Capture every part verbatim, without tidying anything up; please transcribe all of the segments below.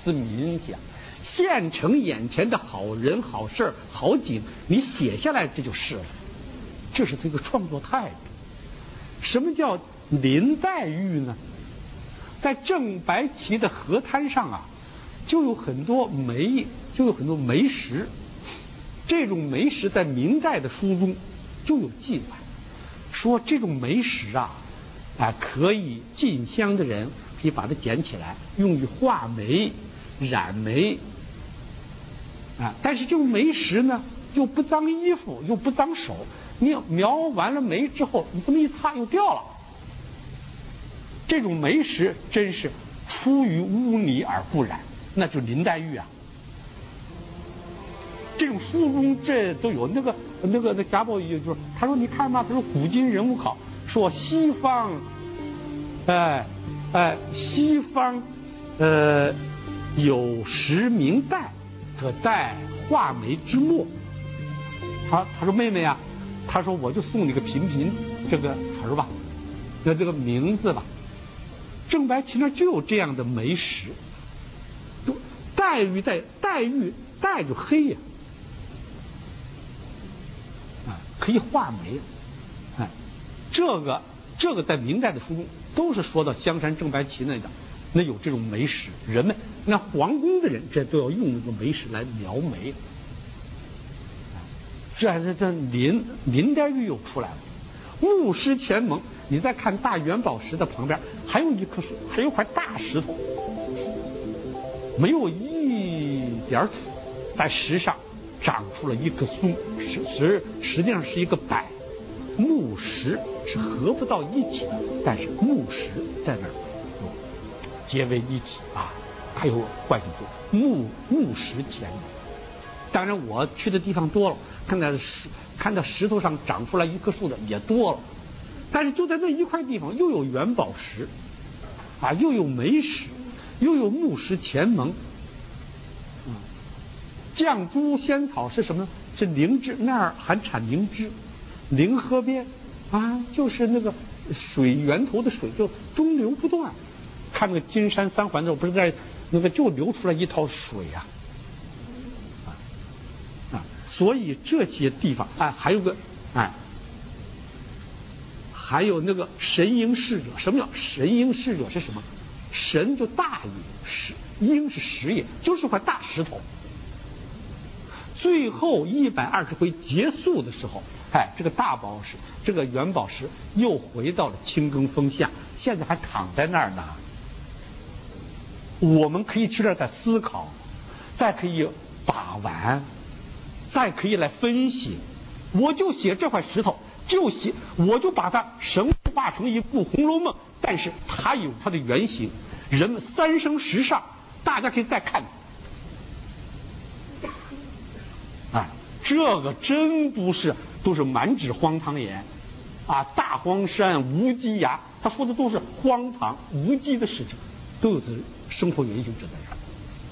思民想，现成眼前的好人、好事、好景，你写下来这就是了。这是这个创作态度。什么叫林黛玉呢？在正白旗的河滩上啊，就有很多煤，就有很多煤石。这种煤石在明代的书中就有记载，说这种煤石啊，啊可以进香的人可以把它捡起来，用于画眉、染眉。啊，但是这种煤石呢，又不脏衣服，又不脏手。你描完了眉之后，你这么一擦又掉了。这种眉石真是出于污泥而不染，那就是林黛玉啊。这种书中这都有。那个那个那贾宝玉就说，他说你看嘛，他说古今人物考说西方，哎哎西方，呃有识明代，可带画眉之墨。他他说妹妹啊，他说我就送你个频频这个词儿吧，那这个名字吧。正白旗那就有这样的眉石，黛玉带黛玉带着黑呀、啊，啊，可以画眉，哎，这个这个在明代的书中都是说到香山正白旗那的，那有这种眉石，人们那皇宫的人这都要用这个眉石来描眉。这这这林林黛玉又出来了，木狮前盟。你再看大元宝石的旁边，还有一棵树，还有块大石头，没有一点土，在石上长出了一棵松，实实实际上是一个柏。木石是合不到一起的，但是木石在那儿结为一体啊，它有关系处。木木石前盟。当然我去的地方多了，看到石看到石头上长出来一棵树的也多了。但是就在那一块地方，又有元宝石，啊，又有眉石，又有木石前盟。嗯，绛珠仙草是什么？是灵芝，那儿还产灵芝。灵河边，啊，就是那个水源头的水就中流不断。看那个金山三环的时候，不是在那个就流出来一套水呀、啊，啊，啊，所以这些地方，啊，还有个，哎。还有那个神瑛侍者，什么叫神瑛侍者？是什么？神就大禹，石瑛是石也，就是块大石头。最后一百二十回结束的时候，哎，这个大宝石，这个元宝石又回到了青埂峰下，现在还躺在那儿呢。我们可以去这儿再思考，再可以把玩，再可以来分析。我就写这块石头。就写，我就把它神化成一部《红楼梦》，但是它有它的原型，人们三生石上，大家可以再看。啊，这个真不是都是满纸荒唐言，啊，大荒山无稽崖，他说的都是荒唐无稽的事情，都有这生活原型就在这儿。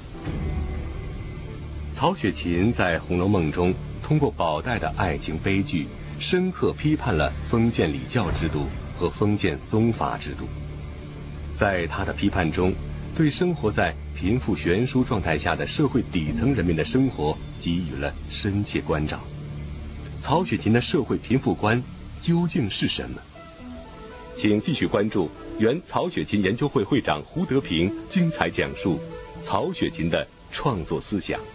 曹雪芹在《红楼梦》中通过宝黛的爱情悲剧，深刻批判了封建礼教制度和封建宗法制度。在他的批判中，对生活在贫富悬殊状态下的社会底层人民的生活给予了深切关照。曹雪芹的社会贫富观究竟是什么？请继续关注原曹雪芹研究会会长胡德平精彩讲述曹雪芹的创作思想。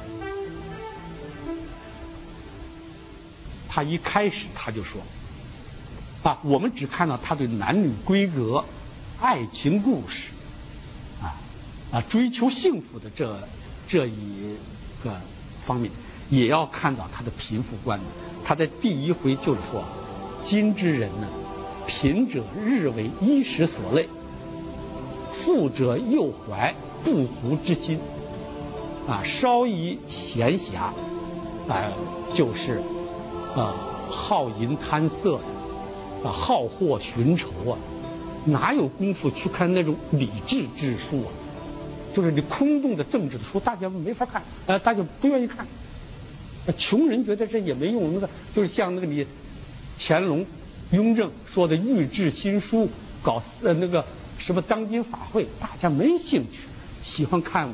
他一开始他就说，啊，我们只看到他对男女闺阁、爱情故事，啊啊追求幸福的这这一个方面，也要看到他的贫富观。他在第一回就是说，今之人呢，贫者日为衣食所累，富者又怀不足之心，啊，稍一闲暇，啊、呃，就是。啊，好淫贪色的，啊，好货寻仇啊，哪有功夫去看那种理智之书啊？就是你空洞的政治的书，大家没法看，呃，大家不愿意看。呃、穷人觉得这也没用，那个就是像那个你乾隆、雍正说的御制新书，搞呃那个什么当今法会，大家没兴趣，喜欢看。